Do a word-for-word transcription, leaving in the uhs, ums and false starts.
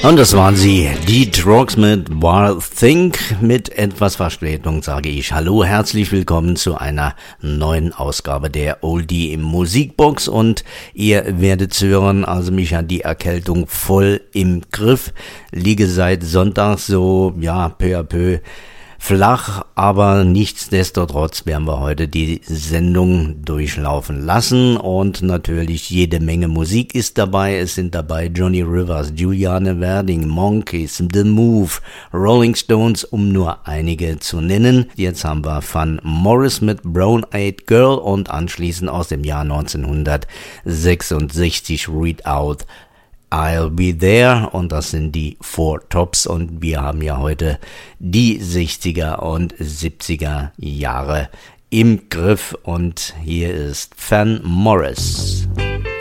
Und das waren sie, die Trucks mit Wild Think. Mit etwas Verspätung sage ich hallo, herzlich willkommen zu einer neuen Ausgabe der Oldie Musikbox. Und ihr werdet hören, also mich hat die Erkältung voll im Griff. Liege seit Sonntag so, ja, peu à peu flach, aber nichtsdestotrotz werden wir heute die Sendung durchlaufen lassen und natürlich jede Menge Musik ist dabei. Es sind dabei Johnny Rivers, Juliane Werding, Monkeys, The Move, Rolling Stones, um nur einige zu nennen. Jetzt haben wir Van Morris mit Brown Eyed Girl und anschließend aus dem Jahr neunzehnhundertsechsundsechzig Read Out I'll Be There, und das sind die Four Tops, und wir haben ja heute die sechziger und siebziger Jahre im Griff und hier ist Van Morris.